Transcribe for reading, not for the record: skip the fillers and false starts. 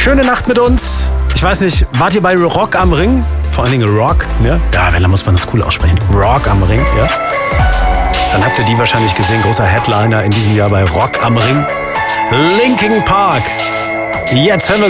Schöne Nacht mit uns. Ich weiß nicht, wart ihr bei Rock am Ring? Vor allen Dingen Rock, ne? Ja, wenn, dann muss man das cool aussprechen. Rock am Ring, ja? Dann habt ihr die wahrscheinlich gesehen. Großer Headliner in diesem Jahr bei Rock am Ring. Linkin Park. Jetzt hören wir